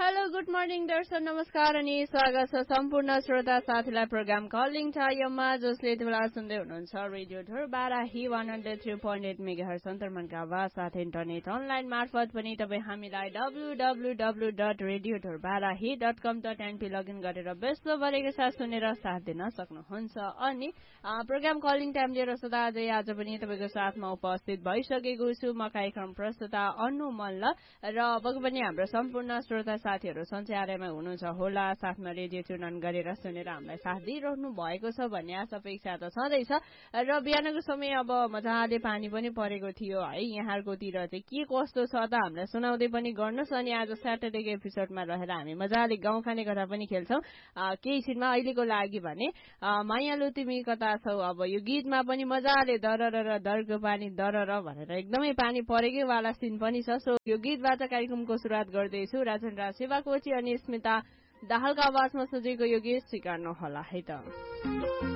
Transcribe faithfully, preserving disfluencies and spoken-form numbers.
Hello good morning दर्शक नमस्कार अनि स्वागत छ सम्पूर्ण श्रोता साथीलाई प्रोग्राम कलिङ टाइममा जसले तिमीला सुन्दै हुनुहुन्छ रेडियो ढोर Barahi one hundred three point at megahertz सन्तरमनको आवाज साथै इन्टरनेट अनलाइन मार्फत पनि तपाईँ हामीलाई W W W dot radio ढोर बाराही डट कम डट एनपी लगइन गरेर व्यस्तभरिको साथ सुनेर साथ दिन सक्नुहुन्छ। अनि प्रोग्राम कलिङ टाइम लिएर सदा अझै आज पनि तपाईँको साथमा उपस्थित भइसकेको छु म कार्यक्रम प्रस्तुता अनु मल्ल र अब पनि हाम्रो सम्पूर्ण श्रोता साथीहरू सञ्चारमा हुनुहुन्छ होला, साथमा रेडियो ट्युन गरेर सुनेर हामीलाई साथ दिइरहनु भएको छ भन्ने आशा अपेक्षा त छँदैछ। र बिहानको समय अब मजाले पानी पनि परेको थियो है, यहाँहरूकोतिर चाहिँ के कस्तो छ त हामीलाई सुनाउँदै पनि गर्नुहोस्। अनि आज स्याटरडेको एपिसोडमा रहेर हामी मजाले गाउँ खाने कुरा पनि खेल्छौँ केही छिनमा। अहिलेको लागि भने मायालु तिमी कता छौ, अब यो गीतमा पनि मजाले दरर र दरको पानी दरर भनेर एकदमै पानी परेकै वाला सिन पनि छ। सो यो गीतबाट कार्यक्रमको सुरुवात गर्दैछु। राजेन्द्र सेवाकोटी अनि स्मिता दाहालको आवाजमा सजेको यो गीत स्वीकार्नु होला है त।